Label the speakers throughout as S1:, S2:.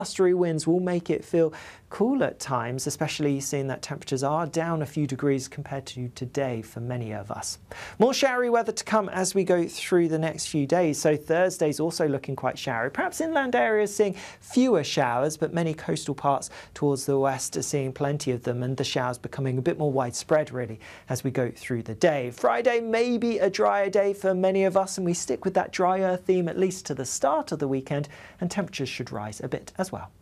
S1: Gusterly winds will make it feel cool at times, especially seeing that temperatures are down a few degrees compared to today for many of us. More showery weather to come as we go through the next few days. So Thursday's also looking quite showery. Perhaps inland areas seeing fewer showers, but many coastal parts towards the west are seeing plenty of them, and the showers becoming a bit more widespread really as we go through the day. Friday may be a drier day for many of us, and we stick with that drier theme at least to the start of the weekend, and temperatures should rise a bit as well.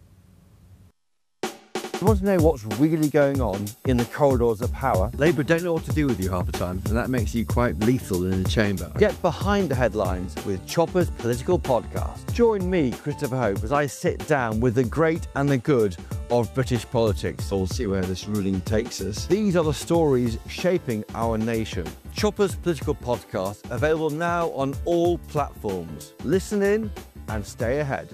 S2: You want to know what's really going on in the corridors of power?
S3: Labour don't know what to do with you half the time, and that makes you quite lethal in the chamber.
S2: Get behind the headlines with Chopper's Political Podcast. Join me, Christopher Hope, as I sit down with the great and the good of British politics.
S3: We'll see where this ruling takes us.
S2: These are the stories shaping our nation. Chopper's Political Podcast, available now on all platforms. Listen in and stay ahead.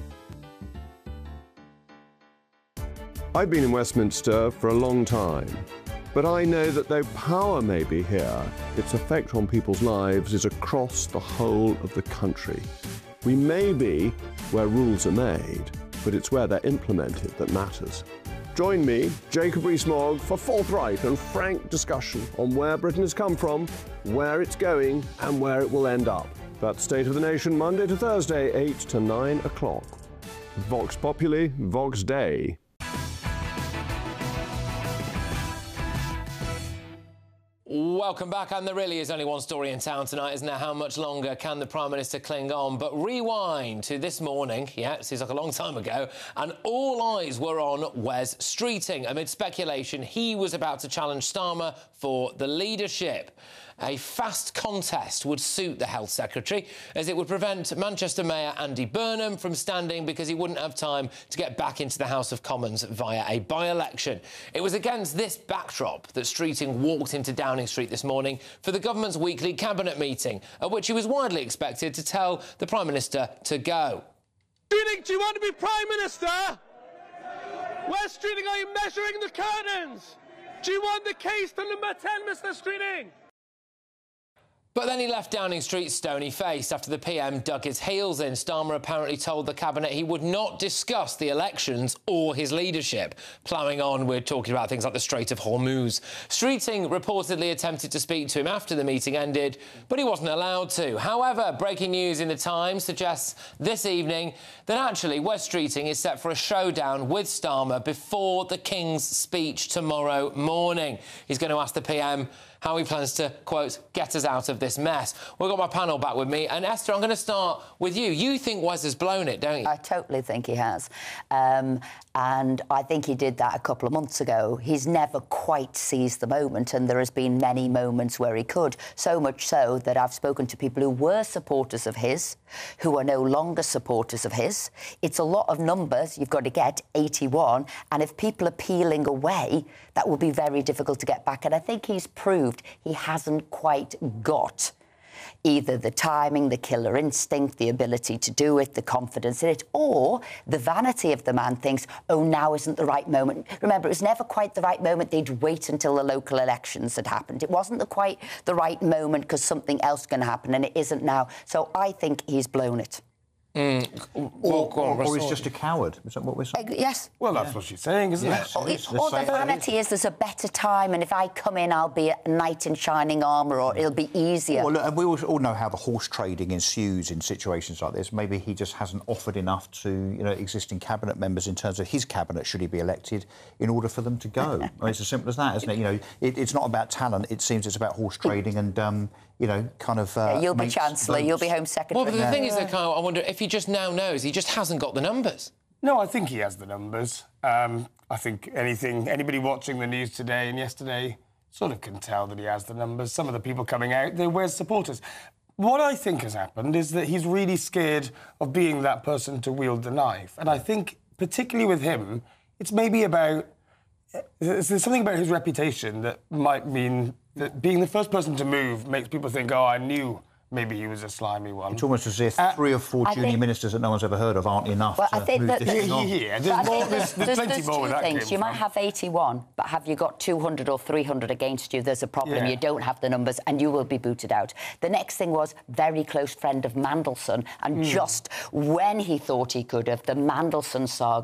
S4: I've been in Westminster for a long time, but I know that though power may be here, its effect on people's lives is across the whole of the country. We may be where rules are made, but it's where they're implemented that matters. Join me, Jacob Rees-Mogg, for forthright and frank discussion on where Britain has come from, where it's going, and where it will end up. That's State of the Nation, Monday to Thursday, 8 to 9 o'clock. Vox Populi, Vox Dei.
S5: Welcome back, and there really is only one story in town tonight, isn't there? How much longer can the Prime Minister cling on? But rewind to this morning, yeah, it seems like a long time ago, and all eyes were on Wes Streeting amid speculation he was about to challenge Starmer for the leadership. A fast contest would suit the Health Secretary, as it would prevent Manchester Mayor Andy Burnham from standing because he wouldn't have time to get back into the House of Commons via a by-election. It was against this backdrop that Streeting walked into Downing Street this morning for the government's weekly cabinet meeting, at which he was widely expected to tell the Prime Minister to go.
S6: Streeting, do you want to be Prime Minister? Wes Streeting, are you measuring the curtains? Do you want the case to number 10, Mr. Streeting?
S5: But then he left Downing Street stony-faced after the PM dug his heels in. Starmer apparently told the Cabinet he would not discuss the elections or his leadership. Ploughing on, we're talking about things like the Strait of Hormuz. Streeting reportedly attempted to speak to him after the meeting ended, but he wasn't allowed to. However, breaking news in The Times suggests this evening that actually Wes Streeting is set for a showdown with Starmer before the King's speech tomorrow morning. He's going to ask the PM how he plans to, quote, get us out of this mess. We've got my panel back with me. And, Esther, I'm going to start with you. You think Wes has blown it, don't you?
S7: I totally think he has. And I think he did that a couple of months ago. He's never quite seized the moment, and there has been many moments where he could. So much so that I've spoken to people who were supporters of his, who are no longer supporters of his. It's a lot of numbers. You've got to get 81. And if people are peeling away, that will be very difficult to get back. And I think he's proved he hasn't quite got either the timing, the killer instinct, the ability to do it, the confidence in it, or the vanity of the man thinks, oh, now isn't the right moment. Remember, it was never quite the right moment. They'd wait until the local elections had happened. It wasn't quite the right moment because something else can happen, and it isn't now. So I think he's blown it.
S8: Or he's just a coward. Is that what we're saying?
S7: Yes.
S6: Well, that's what she's saying, isn't it?
S7: Or the vanity is there's a better time, and if I come in, I'll be a knight in shining armour, or it'll be easier.
S8: Well, look, and we all know how the horse trading ensues in situations like this. Maybe he just hasn't offered enough to, existing cabinet members in terms of his cabinet, should he be elected, in order for them to go. It's as simple as that, isn't it? It's not about talent. It seems it's about horse trading and,
S7: you'll be Chancellor, you'll be Home Secretary.
S5: Well, but the thing is, I wonder if he just now knows he just hasn't got the numbers.
S6: No, I think he has the numbers. I think anybody watching the news today and yesterday sort of can tell that he has the numbers. Some of the people coming out, they're Wes supporters. What I think has happened is that he's really scared of being that person to wield the knife. And I think, particularly with him, it's maybe about... There's something about his reputation that might mean that being the first person to move makes people think, oh, I knew maybe he was a slimy one.
S8: It's almost as if 3 or 4 junior ministers that no one's ever heard of aren't enough
S7: Well,
S8: to
S7: I think
S8: move
S7: that
S8: this thing on.
S6: Yeah, there's plenty more where
S7: two
S6: that
S7: things.
S6: came
S7: You might
S6: from.
S7: have 81, but have you got 200 or 300 against you? There's a problem.
S6: Yeah.
S7: You don't have the numbers, and you will be booted out. The next thing was very close friend of Mandelson, and just when he thought he could have, the Mandelson saga